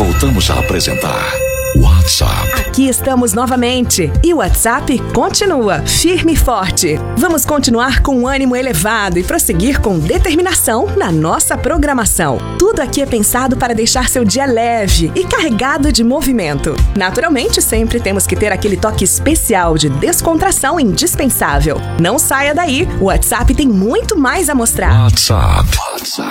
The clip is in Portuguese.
Voltamos a apresentar WhatsApp. Aqui estamos novamente e o WhatsApp continua firme e forte. Vamos continuar com um ânimo elevado e prosseguir com determinação na nossa programação. Tudo aqui é pensado para deixar seu dia leve e carregado de movimento. Naturalmente, sempre temos que ter aquele toque especial de descontração indispensável. Não saia daí, o WhatsApp tem muito mais a mostrar. WhatsApp.